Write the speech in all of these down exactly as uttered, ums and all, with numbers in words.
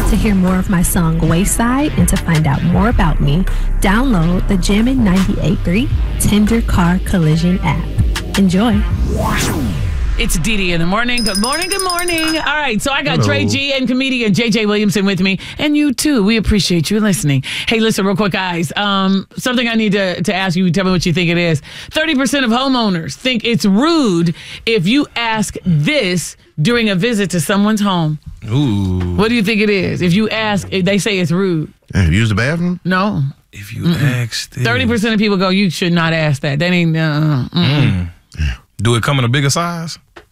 To hear more of my song Wayside and to find out more about me, download the Jammin' ninety-eight point three Tender Car Collision app. Enjoy. It's Dee Dee in the morning. Good morning, good morning. All right, so I got Hello. Trey G and comedian J J Williamson with me, and you too. We appreciate you listening. Hey, listen real quick, guys. Um, something I need to, to ask you. Tell me what you think it is. thirty percent of homeowners think it's rude if you ask this during a visit to someone's home. Ooh. What do you think it is? If you ask, they say it's rude. Hey, use the bathroom? No. If you ask this. thirty percent of people go, you should not ask that. That ain't, uh, mm. Do it come in a bigger size?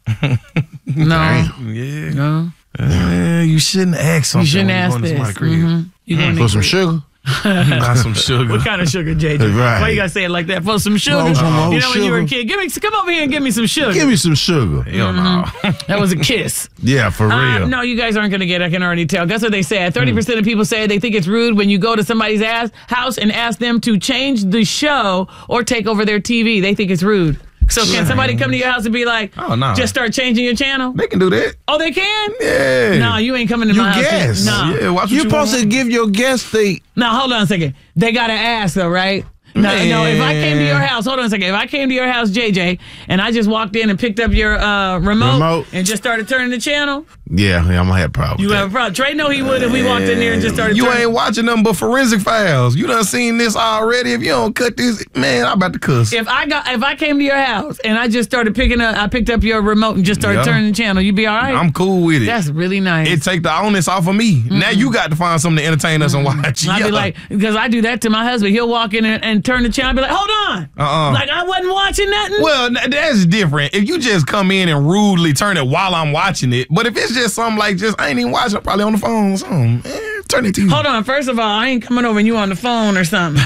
No. Yeah. No. Uh, you shouldn't ask something. You shouldn't when ask you go into this. somebody's crib. Mm-hmm. You going For some sugar? Got some sugar. What kind of sugar, J J? Right. Why you gotta say it like that? For some sugar? No, some old you know when you were a sugar. kid, give me, come over here and give me some sugar. Give me some sugar. Hell no. That was a kiss. Yeah, for real. Uh, no, you guys aren't gonna get it. I can already tell. Guess what they said? thirty percent of people say they think it's rude when you go to somebody's ass, house and ask them to change the show or take over their T V. They think it's rude. So can somebody come to your house and be like, Oh, no. just start changing your channel? They can do that. Oh, they can? Yeah. No, you ain't coming to You my house. guess. No. Yeah, watch what You're you supposed want. to give your guests the... Now, hold on a second. They got to ask, though, right? No, no, if I came to your Man. house, hold on a second. If I came to your house, J J, and I just walked in and picked up your uh, remote, Remote. and just started turning the channel, Yeah, yeah, I'm going to have a problem you with have a problem. Trey know he would if we walked in there and just started You turning. ain't watching them but forensic files. You done seen this already. If you don't cut this, man, I'm about to cuss. If I got, if I came to your house and I just started picking up, I picked up your remote and just started Yeah. turning the channel, you'd be all right? I'm cool with it. That's really nice. It take the onus off of me. Now you got to find something to entertain us and watch. I'd Yeah. be like, because I do that to my husband. He'll walk in and, and turn the channel and be like, hold on. Uh-uh. Like I wasn't watching nothing. Well, n- that's different. If you just come in and rudely turn it while I'm watching it, but if it's just something like just I ain't even watching, I'm probably on the phone or something. Eh, turn it to you. Hold on. First of all, I ain't coming over and you on the phone or something.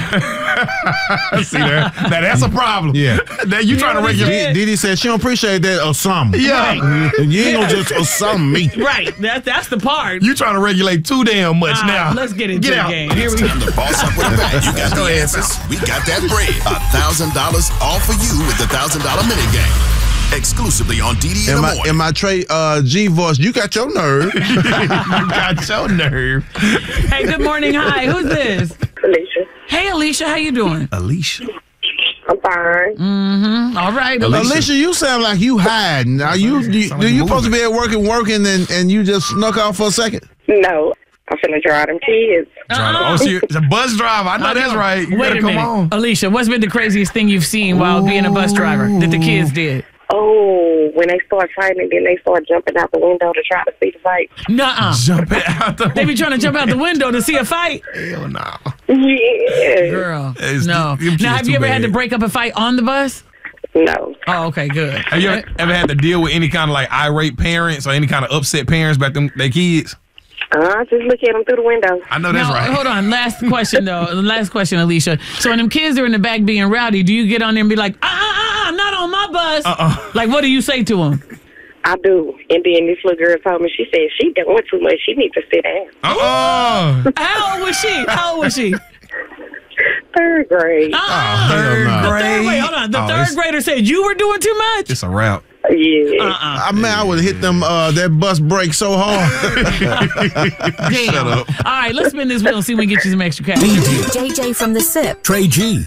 See there? Now that's a problem. Yeah. Now you trying to what he regulate. said? Didi said she don't appreciate that or something. Yeah. You ain't going to just or something me. Right. That, that's the part. You trying to regulate too damn much All now. right, let's get into Get the out. game. Here we go. Time to boss up with a bag. You got the answers. We got that bread. A thousand dollars all for you with the thousand dollar mini game. Exclusively on D D in In the my, morning. in my Trey uh, G voice, you got your nerve. You got your nerve. Hey, good morning. Hi. Who's this? Alicia. Hey, Alicia. How you doing? Alicia. I'm fine. All right. Alicia. Alicia, you sound like you hiding. Now you, you Sound do like you a supposed to movie. be at work and working and, and you just snuck off for a second? No, I'm finna draw them kids. Oh, so you're a bus driver. I know that's right. You Wait gotta a come minute. on. Alicia, what's been the craziest thing you've seen while being a bus driver that the kids did? Oh, when they start fighting, then they start jumping out the window to try to see the fight. Nuh-uh. Jumping out the They be trying to jump out the window to see a fight. hell no. Yeah. Girl, It's- no. them kids Now, have too you ever had bad. to break up a fight on the bus? No. Oh, okay, good. Have you ever, ever had to deal with any kind of like irate parents or any kind of upset parents about them their kids? Uh, just look at them through the window. I know that's Now, right. hold on. Last question, though. Last question, Alicia. So when them kids are in the back being rowdy, do you get on there and be like, ah, ah, ah, not on my bus? Uh-uh. Like, what do you say to them? I do. And then this little girl told me, she said, she doing too much. She needs to sit down. Uh-uh. How old was she? How old was she? Third grade. Uh-uh. Third no. The grade. third, wait, hold on. The Oh, third it's- grader said you were doing too much? It's a wrap. Yeah. Uh-uh. I mean, I would have hit them uh, that bus brake so hard. Damn. Shut up. All right, let's spin this wheel and see if we can get you some extra cash. J J from the SIP. Trey G.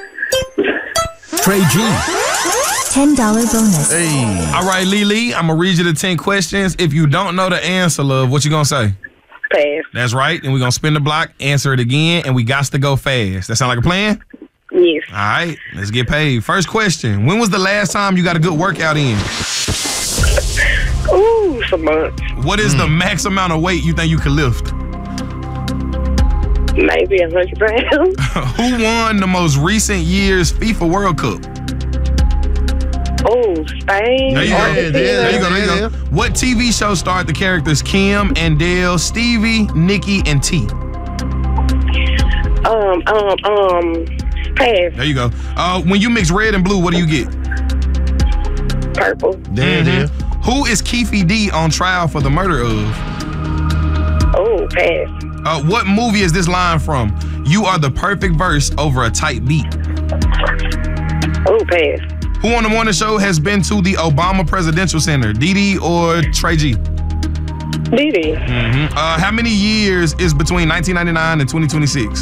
Trey G. ten dollar bonus. Hey. All right, Lily, I'm going to read you the ten questions. If you don't know the answer, love, what you going to say? Pass. That's right. And we're going to spin the block, answer it again, and we got to go fast. That sound like a plan? Yes. All right, let's get paid. First question. When was the last time you got a good workout in? Ooh, some months. What is the max amount of weight you think you could lift? Maybe a hundred pounds. Who won the most recent year's FIFA World Cup? Oh, Spain. There you go. Argentina. There you go. There you Yeah, go. What T V show starred the characters Kim and Dale, Stevie, Nikki, and T? Um, um, um, pass. There you go. Uh, when you mix red and blue, what do you get? Purple. There it is. Who is Keefe D on trial for the murder of? Oh, pass. Uh, what movie is this line from? You are the perfect verse over a tight beat. Oh, pass. Who on the morning show has been to the Obama Presidential Center? Dee Dee or Trey G? Didi. Mm-hmm. Uh, how many years is between nineteen ninety-nine and twenty twenty-six?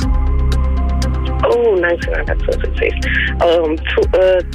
Oh, nineteen ninety-six. Um, two,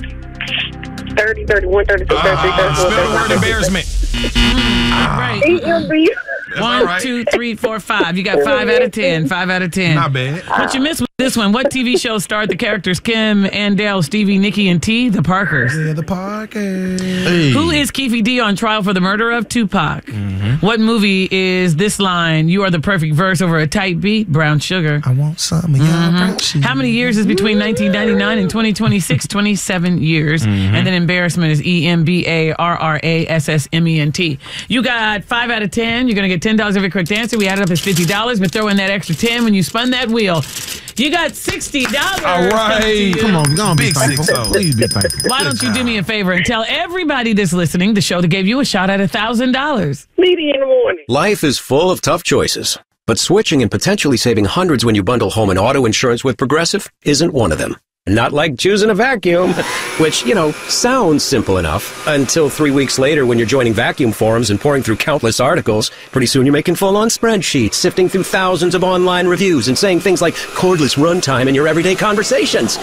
uh, thirty, thirty-one, thirty-two, thirty-three, Uh, spell the thirty-four, word embarrassment. All right. E M B. That's One, all right. two, three, four, five. You got five out of ten. Five out of ten. Not bad. What you missed with this one? What T V show starred the characters Kim, Andale, Stevie, Nikki, and T, the Parkers? Yeah, the podcast. Hey. Who is Keefe D on trial for the murder of Tupac? What movie is this line? You are the perfect verse over a tight beat. Brown Sugar. I want some of your brown sugar. How many years is between nineteen ninety-nine and twenty twenty-six? twenty-seven years. And then embarrassment is E M B A R R A S S M E N T. You got five out of ten. You're going to get ten dollars every correct answer. We added up as fifty dollars, but throw in that extra ten when you spun that wheel. You got sixty dollars. All right. Come on, go on, be Big thankful. six oh. Please be thankful. Why don't you do me a favor and tell everybody that's listening the show that gave you a shot at one thousand dollars? Didi in the morning. Life is full of tough choices, but switching and potentially saving hundreds when you bundle home and auto insurance with Progressive isn't one of them. Not like choosing a vacuum, which, you know, sounds simple enough until three weeks later when you're joining vacuum forums and pouring through countless articles. Pretty soon you're making full-on spreadsheets, sifting through thousands of online reviews and saying things like cordless runtime in your everyday conversations.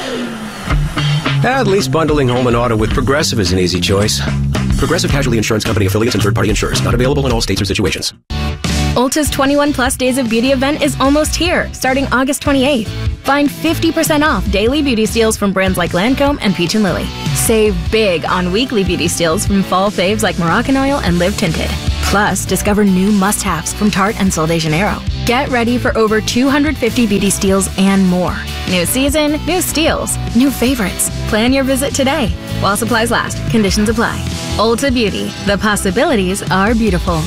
At least bundling home and auto with Progressive is an easy choice. Progressive Casualty Insurance Company affiliates and third-party insurers. Not available in all states or situations. Ulta's twenty-one plus Days of Beauty event is almost here, starting August twenty-eighth. Find fifty percent off daily beauty steals from brands like Lancome and Peach and Lily. Save big on weekly beauty steals from fall faves like Moroccan Oil and Live Tinted. Plus, discover new must-haves from Tarte and Sol de Janeiro. Get ready for over two hundred fifty beauty steals and more. New season, new steals, new favorites. Plan your visit today. While supplies last, conditions apply. Ulta Beauty. The possibilities are beautiful.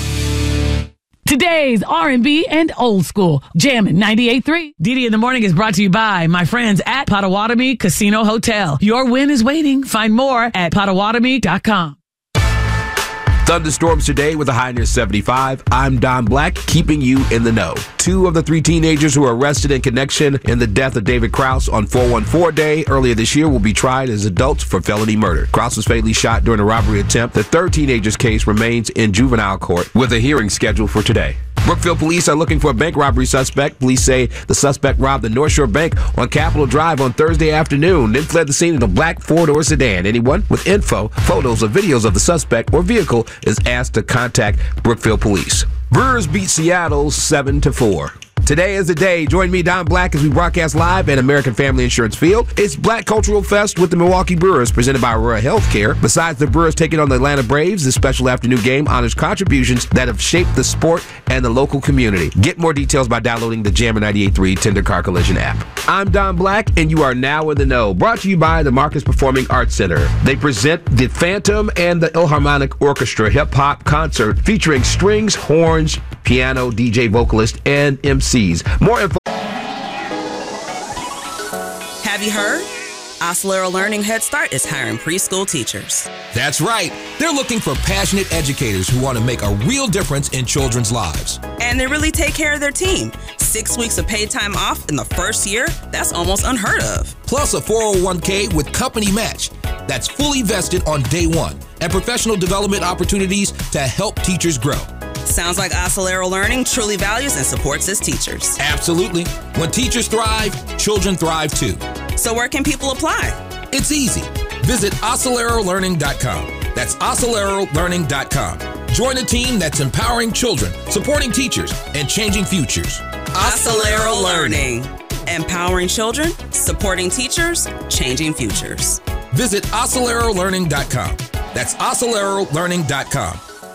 Today's R and B and old school Jammin' ninety-eight point three. Didi in the Morning is brought to you by my friends at Potawatomi Casino Hotel. Your win is waiting. Find more at potawatomi dot com. Thunderstorms today with a high near seventy-five. I'm Don Black, keeping you in the know. Two of the three teenagers who were arrested in connection in the death of David Krause on four one four Day earlier this year will be tried as adults for felony murder. Krause was fatally shot during a robbery attempt. The third teenager's case remains in juvenile court with a hearing scheduled for today. Brookfield police are looking for a bank robbery suspect. Police say the suspect robbed the North Shore Bank on Capitol Drive on Thursday afternoon, then fled the scene in a black four-door sedan. Anyone with info, photos, or videos of the suspect or vehicle is asked to contact Brookfield police. Brewers beat Seattle seven to four. Today is the day. Join me, Don Black, as we broadcast live at American Family Insurance Field. It's Black Cultural Fest with the Milwaukee Brewers, presented by Aurora Healthcare. Besides the Brewers taking on the Atlanta Braves, this special afternoon game honors contributions that have shaped the sport and the local community. Get more details by downloading the Jammin' ninety-eight point three Tender Car Collision app. I'm Don Black, and you are now in the know. Brought to you by the Marcus Performing Arts Center. They present the Phantom and the Philharmonic Orchestra hip-hop concert featuring strings, horns, piano, D J, vocalist, and M Cs. More info. Have you heard? Oscillero Learning Head Start is hiring preschool teachers. That's right. They're looking for passionate educators who want to make a real difference in children's lives. And they really take care of their team. Six weeks of paid time off in the first year? That's almost unheard of. Plus a four oh one k with company match. That's fully vested on day one. And professional development opportunities to help teachers grow. Sounds like Oscillero Learning truly values and supports its teachers. Absolutely. When teachers thrive, children thrive too. So where can people apply? It's easy. Visit oscillero learning dot com. That's oscillero learning dot com. Join a team that's empowering children, supporting teachers, and changing futures. Oscillero Learning. Empowering children, supporting teachers, changing futures. Visit oscillero learning dot com. That's oscillero learning dot com.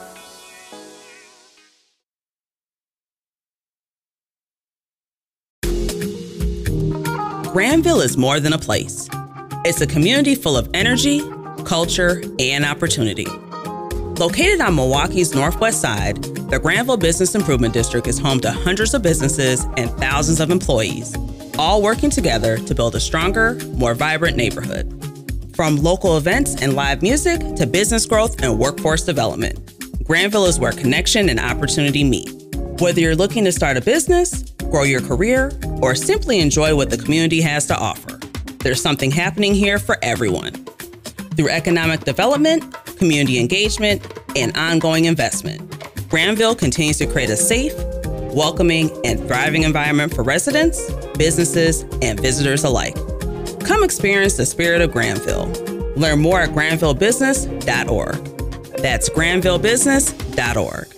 Granville is more than a place. It's a community full of energy, culture, and opportunity. Located on Milwaukee's northwest side, the Granville Business Improvement District is home to hundreds of businesses and thousands of employees, all working together to build a stronger, more vibrant neighborhood. From local events and live music to business growth and workforce development, Granville is where connection and opportunity meet. Whether you're looking to start a business, grow your career, or simply enjoy what the community has to offer, there's something happening here for everyone. Through economic development, community engagement, and ongoing investment, Granville continues to create a safe, welcoming, and thriving environment for residents, businesses, and visitors alike. Come experience the spirit of Granville. Learn more at granville business dot org. That's granville business dot org.